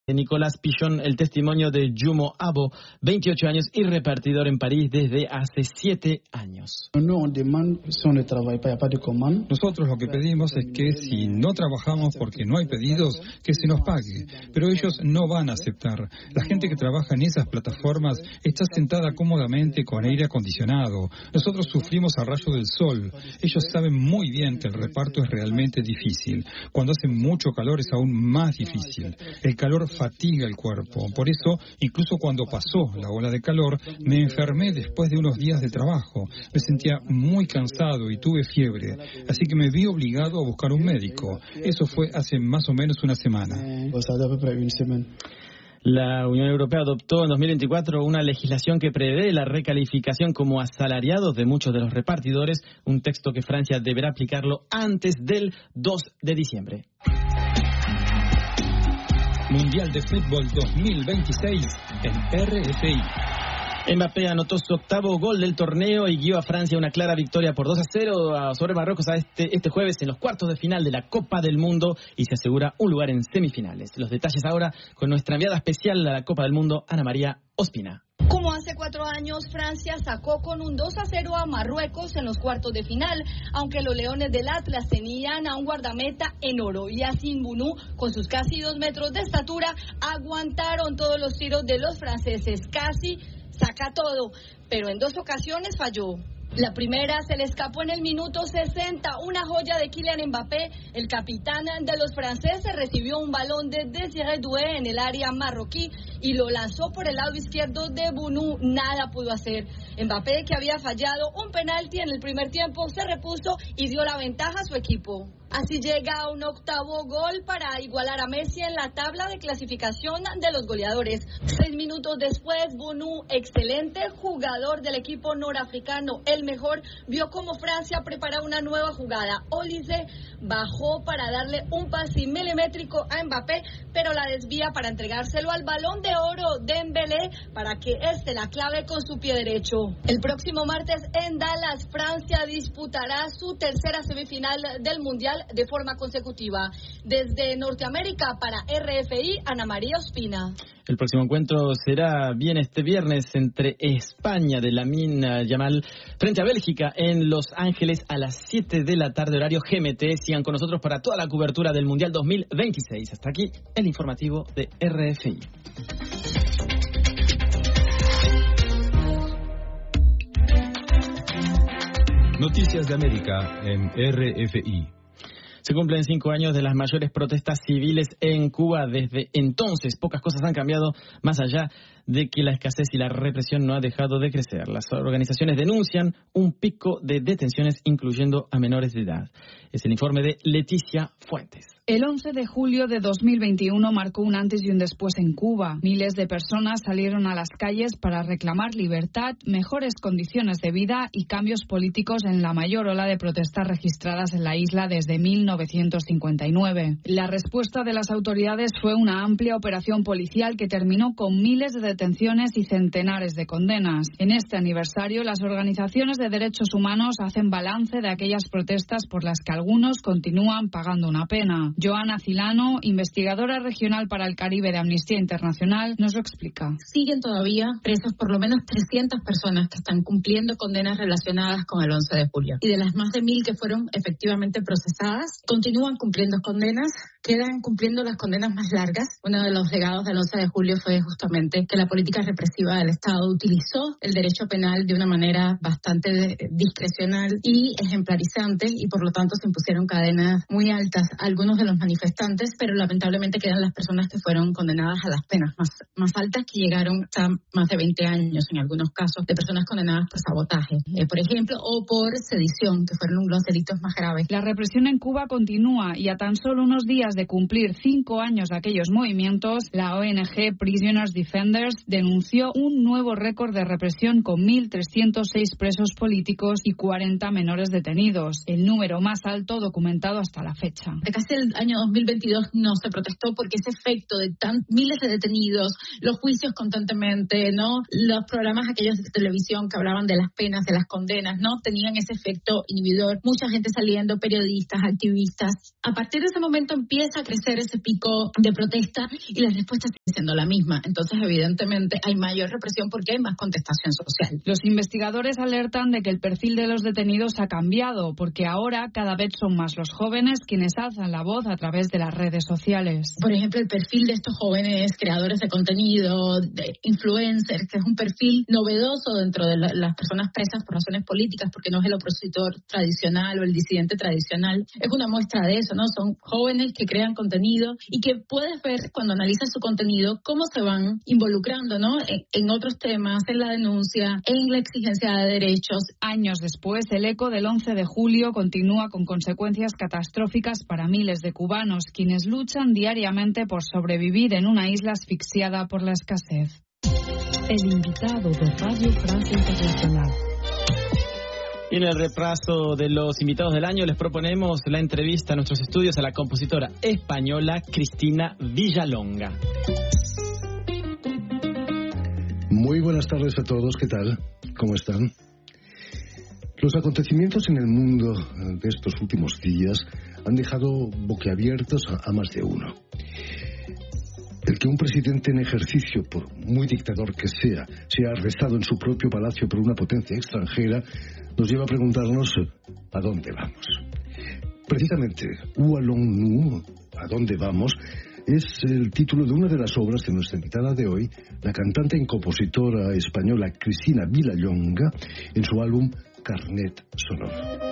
Nicolás Pichon el testimonio de Jumo Abo, 28 años y repartidor en París desde hace 7 años. Nosotros lo que pedimos es que si no trabajamos porque no hay pedidos, que se nos pague. Pero ellos no van a aceptar. La gente que trabaja en esas plataformas está sentada cómodamente con aire acondicionado. Nosotros sufrimos a rayo del sol. Ellos saben muy bien que el reparto es realmente difícil. Cuando hace mucho calor es aún más difícil. El calor fatiga el cuerpo. Por eso, incluso cuando pasó la ola de calor, me enfermé después de unos días de trabajo. Me sentía muy cansado y tuve fiebre. Así que me vi obligado a buscar un médico. Eso fue hace más o menos una semana. La Unión Europea adoptó en 2024 una legislación que prevé la recalificación como asalariados de muchos de los repartidores, un texto que Francia deberá aplicarlo antes del 2 de diciembre. Mundial de Fútbol 2026 en RFI. Mbappé anotó su 8º gol del torneo y guió a Francia una clara victoria por 2-0 sobre Marruecos este jueves en los cuartos de final de la Copa del Mundo y se asegura un lugar en semifinales. Los detalles ahora con nuestra enviada especial a la Copa del Mundo, Ana María Ospina. Como hace 4 años, Francia sacó con un 2-0 a Marruecos en los cuartos de final, aunque los Leones del Atlas tenían a un guardameta en oro. Yassine Bounou, con sus casi 2 metros de estatura, aguantaron todos los tiros de los franceses. Casi saca todo, pero en 2 ocasiones falló. La primera se le escapó en el minuto 60, una joya de Kylian Mbappé. El capitán de los franceses recibió un balón de Désiré Doué en el área marroquí y lo lanzó por el lado izquierdo de Bounou. Nada pudo hacer. Mbappé, que había fallado un penalti en el primer tiempo, se repuso y dio la ventaja a su equipo. Así llega a un 8º gol para igualar a Messi en la tabla de clasificación de los goleadores. 6 minutos después, Bounou, excelente jugador del equipo norafricano, el mejor, vio cómo Francia preparaba una nueva jugada. Olise bajó para darle un pase milimétrico a Mbappé, pero la desvía para entregárselo al Balón de Oro de Dembélé para que este la clave con su pie derecho. El próximo martes en Dallas, Francia disputará su 3ª semifinal del Mundial de forma consecutiva. Desde Norteamérica para RFI, Ana María Ospina. El próximo encuentro será bien este viernes entre España de Lamine Yamal frente a Bélgica en Los Ángeles a las 7 de la tarde, horario GMT. Sigan con nosotros para toda la cobertura del Mundial 2026. Hasta aquí el informativo de RFI. Noticias de América en RFI. Se cumplen 5 años de las mayores protestas civiles en Cuba. Desde entonces, pocas cosas han cambiado, más allá de que la escasez y la represión no ha dejado de crecer. Las organizaciones denuncian un pico de detenciones, incluyendo a menores de edad. Es el informe de Leticia Fuentes. El 11 de julio de 2021 marcó un antes y un después en Cuba. Miles de personas salieron a las calles para reclamar libertad, mejores condiciones de vida y cambios políticos en la mayor ola de protestas registradas en la isla desde 1959. La respuesta de las autoridades fue una amplia operación policial que terminó con miles de detenciones y centenares de condenas. En este aniversario, las organizaciones de derechos humanos hacen balance de aquellas protestas por las que algunos continúan pagando una pena. Joana Cilano, investigadora regional para el Caribe de Amnistía Internacional, nos lo explica. Siguen todavía presos por lo menos 300 personas que están cumpliendo condenas relacionadas con el 11 de julio. Y de las más de 1.000 que fueron efectivamente procesadas, continúan cumpliendo condenas, quedan cumpliendo las condenas más largas. Uno de los legados del 11 de julio fue justamente que la política represiva del Estado utilizó el derecho penal de una manera bastante discrecional y ejemplarizante y por lo tanto se impusieron cadenas muy altas a algunos de los manifestantes, pero lamentablemente quedan las personas que fueron condenadas a las penas más altas, que llegaron a más de 20 años en algunos casos, de personas condenadas por sabotaje, por ejemplo, o por sedición, que fueron los delitos más graves. La represión en Cuba continúa y a tan solo unos días de cumplir 5 años de aquellos movimientos, la ONG Prisoners Defenders denunció un nuevo récord de represión con 1.306 presos políticos y 40 menores detenidos, el número más alto documentado hasta la fecha. Casi año 2022 no se protestó porque ese efecto de miles de detenidos, los juicios constantemente, ¿no? Los programas aquellos de televisión que hablaban de las penas, de las condenas, ¿no? Tenían ese efecto inhibidor. Mucha gente saliendo, periodistas, activistas. A partir de ese momento empieza a crecer ese pico de protesta y la respuesta sigue siendo la misma. Entonces, evidentemente, hay mayor represión porque hay más contestación social. Los investigadores alertan de que el perfil de los detenidos ha cambiado porque ahora cada vez son más los jóvenes quienes alzan la voz a través de las redes sociales. Por ejemplo, el perfil de estos jóvenes creadores de contenido, de influencers, que es un perfil novedoso dentro de las personas presas por razones políticas, porque no es el opositor tradicional o el disidente tradicional. Es una muestra de eso, ¿no? Son jóvenes que crean contenido y que puedes ver cuando analizas su contenido cómo se van involucrando, ¿no? En otros temas, en la denuncia, en la exigencia de derechos. Años después, el eco del 11 de julio continúa con consecuencias catastróficas para miles de cubanos, quienes luchan diariamente por sobrevivir en una isla asfixiada por la escasez. El invitado de Radio Francia Internacional. Y en el repaso de los invitados del año les proponemos la entrevista a nuestros estudios a la compositora española Cristina Villalonga. Muy buenas tardes a todos, ¿qué tal? ¿Cómo están? Los acontecimientos en el mundo de estos últimos días han dejado boquiabiertos a más de uno. El que un presidente en ejercicio, por muy dictador que sea arrestado en su propio palacio por una potencia extranjera, nos lleva a preguntarnos ¿a dónde vamos? Precisamente, Où allons-nous? ¿A dónde vamos? Es el título de una de las obras de nuestra invitada de hoy, la cantante y compositora española Cristina Villalonga, en su álbum Carnet Sonoro.